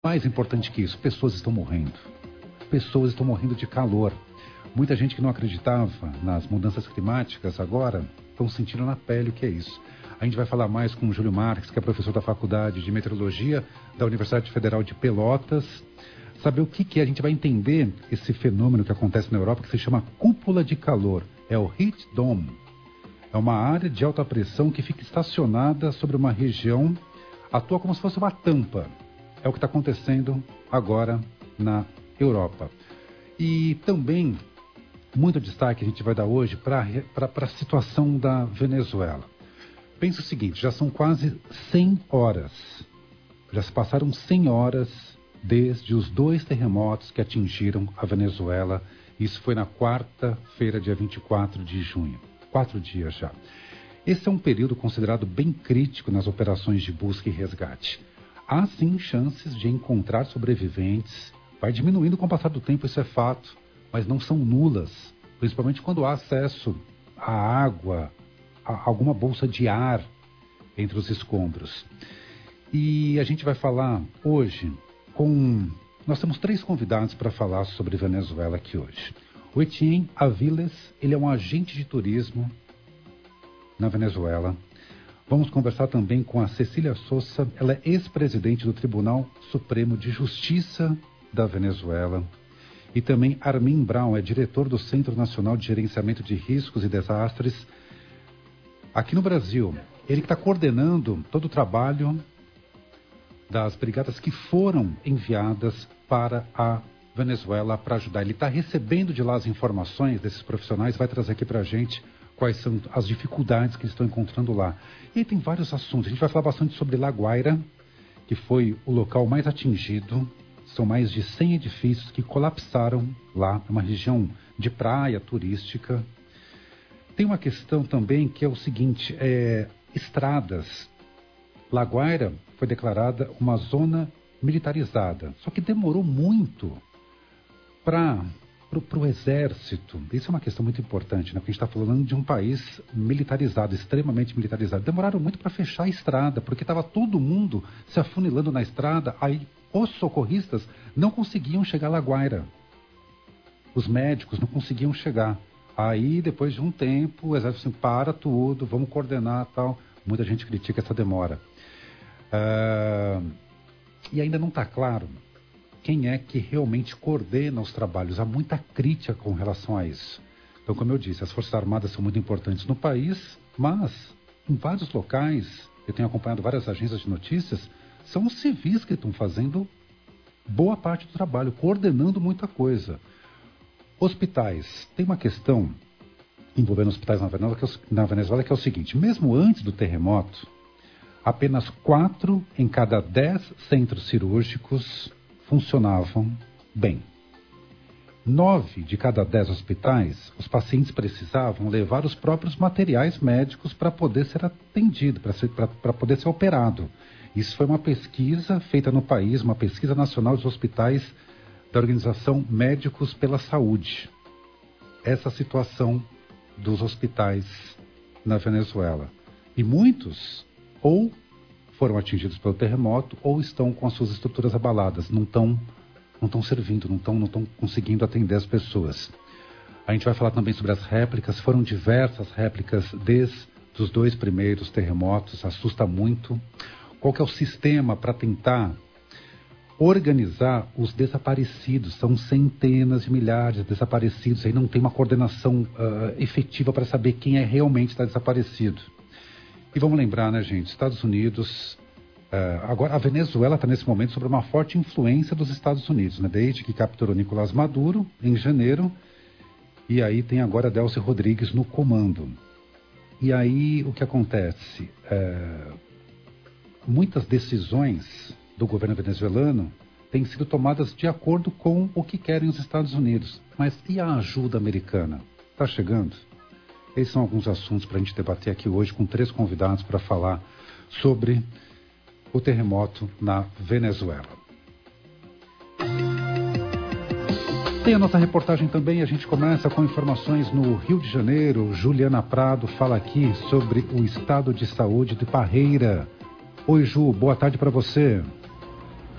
Mais importante que isso, pessoas estão morrendo. Pessoas estão morrendo de calor. Muita gente que não acreditava nas mudanças climáticas agora estão sentindo na pele o que é isso. A gente vai falar mais com o Júlio Marques, que é professor da Faculdade de Meteorologia da Universidade Federal de Pelotas. Saber o que é, a gente vai entender esse fenômeno que acontece na Europa, que se chama cúpula de calor. É o Heat Dome. É uma área de alta pressão que fica estacionada sobre uma região, atua como se fosse uma tampa. É o que está acontecendo agora na Europa. E também, muito destaque a gente vai dar hoje para a situação da Venezuela. Pensa o seguinte, já são quase 100 horas. Já se passaram 100 horas desde os 2 terremotos que atingiram a Venezuela. Isso foi na quarta-feira, dia 24 de junho. 4 dias já. Esse é um período considerado bem crítico nas operações de busca e resgate. Há sim chances de encontrar sobreviventes. Vai diminuindo com o passar do tempo, isso é fato, mas não são nulas. Principalmente quando há acesso à água, a alguma bolsa de ar entre os escombros. E a gente vai falar hoje com... Nós temos 3 convidados para falar sobre Venezuela aqui hoje. O Etienne Aviles, ele é um agente de turismo na Venezuela. Vamos conversar também com a Cecília Sosa, ela é ex-presidente do Tribunal Supremo de Justiça da Venezuela. E também Armin Brown, é diretor do Centro Nacional de Gerenciamento de Riscos e Desastres aqui no Brasil. Ele está coordenando todo o trabalho das brigadas que foram enviadas para a Venezuela para ajudar. Ele está recebendo de lá as informações desses profissionais, vai trazer aqui para a gente quais são as dificuldades que estão encontrando lá. E aí tem vários assuntos. A gente vai falar bastante sobre La Guaira, que foi o local mais atingido. São mais de 100 edifícios que colapsaram lá, uma região de praia turística. Tem uma questão também que é o seguinte, estradas. La Guaira foi declarada uma zona militarizada, só que demorou muito para o exército. Isso é uma questão muito importante, né? Porque a gente está falando de um país militarizado, extremamente militarizado. Demoraram muito para fechar a estrada, porque estava todo mundo se afunilando na estrada, aí os socorristas não conseguiam chegar a La Guaira. Os médicos não conseguiam chegar. Aí, depois de um tempo, o exército assim, para tudo, vamos coordenar e tal. Muita gente critica essa demora. E ainda não está claro quem é que realmente coordena os trabalhos. Há muita crítica com relação a isso. Então, como eu disse, as Forças Armadas são muito importantes no país, mas em vários locais, eu tenho acompanhado várias agências de notícias, são os civis que estão fazendo boa parte do trabalho, coordenando muita coisa. Hospitais. Tem uma questão envolvendo hospitais na Venezuela que é o seguinte, mesmo antes do terremoto, apenas 4 em cada 10 centros cirúrgicos funcionavam bem. 9 de cada 10 hospitais, os pacientes precisavam levar os próprios materiais médicos para poder ser atendido, para poder ser operado. Isso foi uma pesquisa feita no país, uma pesquisa nacional dos hospitais da Organização Médicos pela Saúde. Essa situação dos hospitais na Venezuela. E muitos ou foram atingidos pelo terremoto ou estão com as suas estruturas abaladas, não estão servindo, não estão conseguindo atender as pessoas. A gente vai falar também sobre as réplicas, foram diversas réplicas desde os 2 primeiros terremotos, assusta muito. Qual que é o sistema para tentar organizar os desaparecidos? São centenas de milhares de desaparecidos, aí não tem uma coordenação efetiva para saber quem é realmente está desaparecido. E vamos lembrar, né, gente, Estados Unidos, agora a Venezuela está nesse momento sob uma forte influência dos Estados Unidos, né, desde que capturou Nicolás Maduro em janeiro, e aí tem agora Delcy Rodrigues no comando. E aí o que acontece? Muitas decisões do governo venezuelano têm sido tomadas de acordo com o que querem os Estados Unidos. Mas e a ajuda americana? Está chegando? Esses são alguns assuntos para a gente debater aqui hoje com 3 convidados para falar sobre o terremoto na Venezuela. Tem a nossa reportagem também, a gente começa com informações no Rio de Janeiro. Juliana Prado fala aqui sobre o estado de saúde de Parreira. Oi, Ju, boa tarde para você.